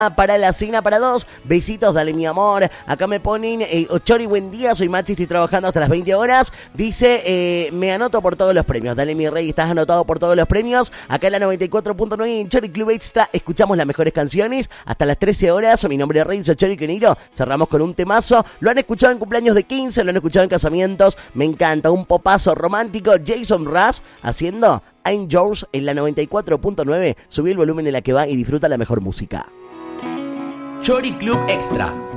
para la cena para dos. Besitos, dale mi amor. Acá me ponen, Chori, buen día, soy Maxi, estoy trabajando hasta las 20 horas. Dice, me anoto por todos los premios. Dale mi rey, estás anotado por todos los premios. Acá en la 94.9 en Chori Club Extra escuchamos las mejores canciones hasta las 13 horas. Mi nombre es Rey, soy Chori Queniro. Cerramos con un temazo. Lo han escuchado en cumpleaños de 15, lo han escuchado en casamientos. Me encanta, un popazo romántico. Jason Mraz haciendo I'm Yours en la 94.9. Subí el volumen de la que va y disfruta la mejor música. Chori Club Extra.